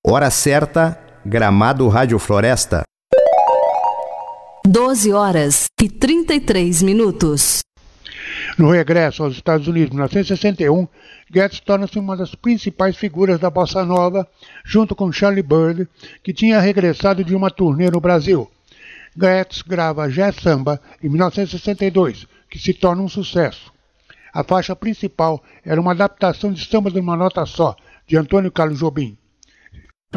Hora certa, Gramado Rádio Floresta. 12h33. No regresso aos Estados Unidos em 1961, Getz torna-se uma das principais figuras da bossa nova, junto com Charlie Bird, que tinha regressado de uma turnê no Brasil. Getz grava Jazz Samba em 1962, que se torna um sucesso. A faixa principal era uma adaptação de Samba de uma Nota Só, de Antônio Carlos Jobim.